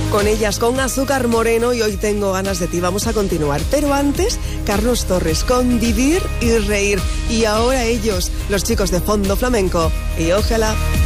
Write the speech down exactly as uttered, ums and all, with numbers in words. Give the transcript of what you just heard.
con ellas, con Azúcar Moreno y Hoy tengo ganas de ti. Vamos a continuar, pero antes, Carlos Torres con Vivir y Reír. Y ahora ellos, los chicos de Fondo Flamenco. Y ojalá...